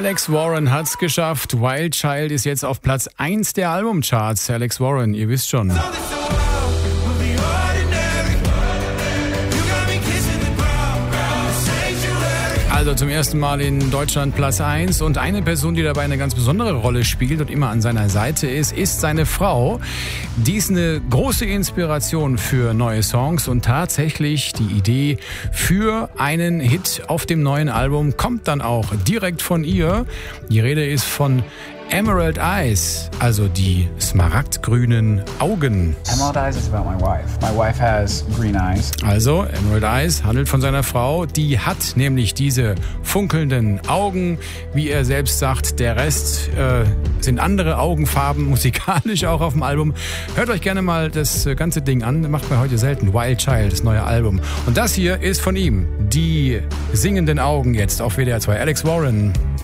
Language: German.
Alex Warren hat's geschafft. Wild Child ist jetzt auf Platz 1 der Albumcharts. Alex Warren, ihr wisst schon. Also zum ersten Mal in Deutschland Platz 1 und eine Person, die dabei eine ganz besondere Rolle spielt und immer an seiner Seite ist seine Frau. Die ist eine große Inspiration für neue Songs und tatsächlich die Idee für einen Hit auf dem neuen Album kommt dann auch direkt von ihr. Die Rede ist von Emerald Eyes, also die smaragdgrünen Augen. Emerald Eyes is about my wife. My wife has green eyes. Also, Emerald Eyes handelt von seiner Frau. Die hat nämlich diese funkelnden Augen. Wie er selbst sagt, der Rest sind andere Augenfarben, musikalisch auch auf dem Album. Hört euch gerne mal das ganze Ding an. Macht man heute selten. Wild Child, das neue Album. Und das hier ist von ihm. Die singenden Augen jetzt auf WDR 2. Alex Warren.